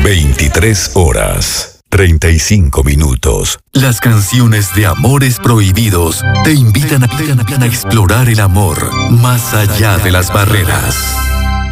23 horas, 35 minutos. Las canciones de Amores Prohibidos te invitan a explorar el amor más allá de las barreras.